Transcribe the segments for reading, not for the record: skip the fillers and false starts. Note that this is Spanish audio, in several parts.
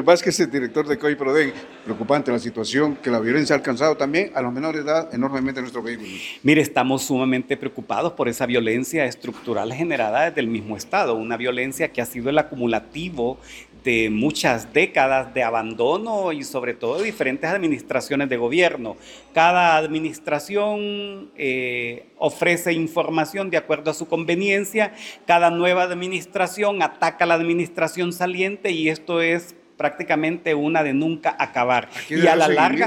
Vázquez, el director de COIPRODEN. Preocupante la situación que la violencia ha alcanzado también a los menores de edad enormemente en nuestro país. Mire, estamos sumamente preocupados por esa violencia estructural generada desde el mismo Estado, una violencia que ha sido el acumulativo de muchas décadas de abandono y sobre todo de diferentes administraciones de gobierno. Cada administración ofrece información de acuerdo a su conveniencia, cada nueva administración ataca a la administración saliente y esto es prácticamente una de nunca acabar. Y a la larga,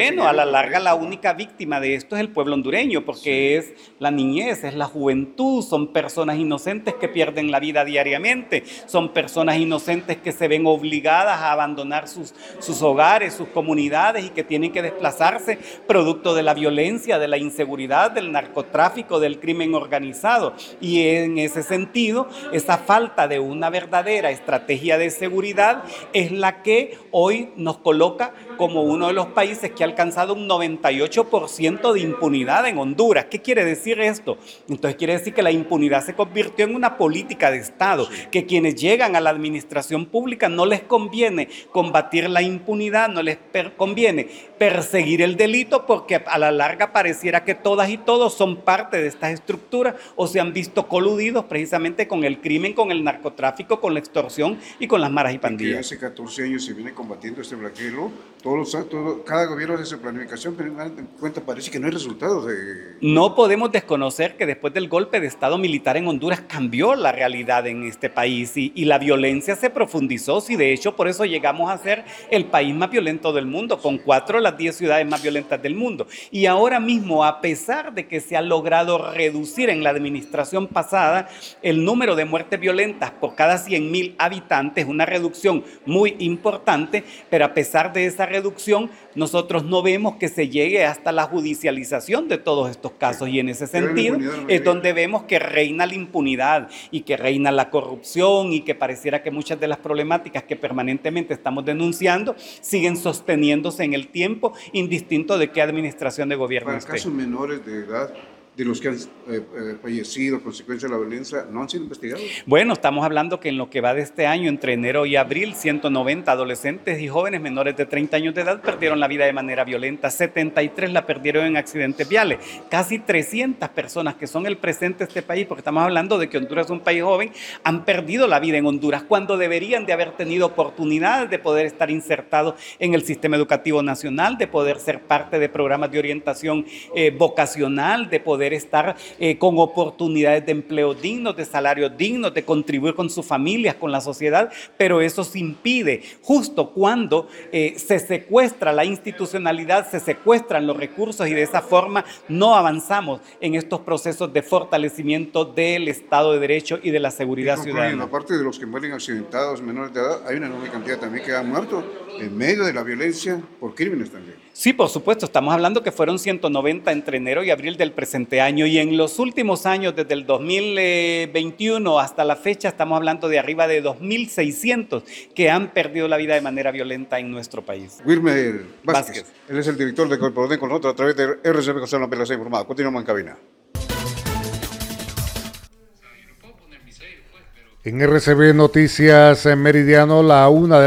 la única víctima de esto es el pueblo hondureño, porque es la niñez, es la juventud, son personas inocentes que pierden la vida diariamente, son personas inocentes que se ven obligadas a abandonar sus hogares, sus comunidades y que tienen que desplazarse producto de la violencia, de la inseguridad, del narcotráfico, del crimen organizado. Y en ese sentido, esa falta de una verdadera estrategia de seguridad es la que hoy nos coloca como uno de los países que ha alcanzado un 98% de impunidad en Honduras. ¿Qué quiere decir esto? Entonces quiere decir que la impunidad se convirtió en una política de Estado, que quienes llegan a la administración pública no les conviene combatir la impunidad, no les conviene perseguir el delito, porque a la larga pareciera que todas y todos son parte de estas estructuras o se han visto coludidos precisamente con el crimen, con el narcotráfico, con la extorsión y con las maras y pandillas. Hace 14 años se viene combatiendo este blanqueo, cada gobierno hace su planificación, pero en cuenta parece que no hay resultados. No podemos desconocer que después del golpe de Estado militar en Honduras cambió la realidad en este país y la violencia se profundizó. Sí, de hecho, por eso llegamos a ser el país más violento del mundo, con 4 de las 10 ciudades más violentas del mundo. Y ahora mismo, a pesar de que se ha logrado reducir en la administración pasada el número de muertes violentas por cada 100,000 habitantes, una reducción muy importante, pero a pesar de esa reducción, nosotros no vemos que se llegue hasta la judicialización de todos estos casos y en ese sentido es donde vemos que reina la impunidad y que reina la corrupción y que pareciera que muchas de las problemáticas que permanentemente estamos denunciando siguen sosteniéndose en el tiempo, indistinto de qué administración de gobierno esté. Para casos menores de edad, de los que han fallecido a consecuencia de la violencia, ¿no han sido investigados? Bueno, estamos hablando que en lo que va de este año, entre enero y abril, 190 adolescentes y jóvenes menores de 30 años de edad perdieron la vida de manera violenta, 73 la perdieron en accidentes viales, casi 300 personas que son el presente de este país, porque estamos hablando de que Honduras es un país joven, han perdido la vida en Honduras cuando deberían de haber tenido oportunidades de poder estar insertados en el sistema educativo nacional, de poder ser parte de programas de orientación vocacional, de poder estar con oportunidades de empleo dignos, de salarios dignos, de contribuir con sus familias, con la sociedad, pero eso se impide justo cuando se secuestra la institucionalidad, se secuestran los recursos y de esa forma no avanzamos en estos procesos de fortalecimiento del Estado de Derecho y de la seguridad ciudadana. Aparte de los que mueren accidentados menores de edad, hay una enorme cantidad también que han muerto en medio de la violencia por crímenes también. Sí, por supuesto, estamos hablando que fueron 190 entre enero y abril del presente año y en los últimos años, desde el 2021 hasta la fecha, estamos hablando de arriba de 2.600 que han perdido la vida de manera violenta en nuestro país. Wilmer Vázquez. Él es el director de COIPRODEN con nosotros a través de RCB Gonzalo Pérez informado. Continuamos en cabina. En RCB Noticias en Meridiano, la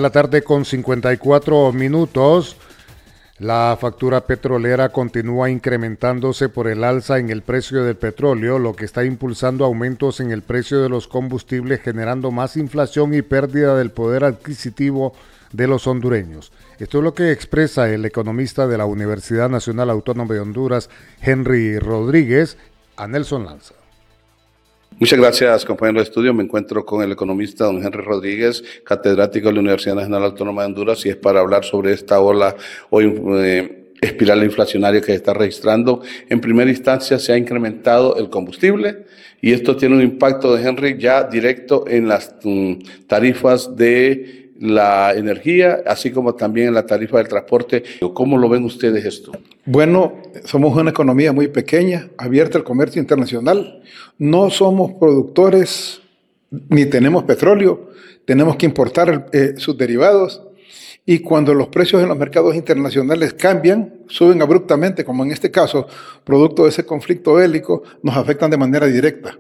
1:54 p.m. La factura petrolera continúa incrementándose por el alza en el precio del petróleo, lo que está impulsando aumentos en el precio de los combustibles, generando más inflación y pérdida del poder adquisitivo de los hondureños. Esto es lo que expresa el economista de la Universidad Nacional Autónoma de Honduras, Henry Rodríguez, a Nelson Lanza. Muchas gracias, compañero de estudio. Me encuentro con el economista don Henry Rodríguez, catedrático de la Universidad Nacional Autónoma de Honduras, y es para hablar sobre esta ola hoy espiral inflacionaria que se está registrando. En primera instancia se ha incrementado el combustible y esto tiene un impacto, de Henry, ya directo en las tarifas de la energía, así como también en la tarifa del transporte. ¿Cómo lo ven ustedes esto? Bueno, somos una economía muy pequeña, abierta al comercio internacional. No somos productores ni tenemos petróleo, tenemos que importar sus derivados. Y cuando los precios en los mercados internacionales cambian, suben abruptamente, como en este caso, producto de ese conflicto bélico, nos afectan de manera directa.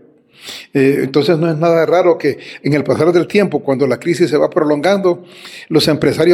Entonces no es nada raro que en el pasar del tiempo, cuando la crisis se va prolongando, los empresarios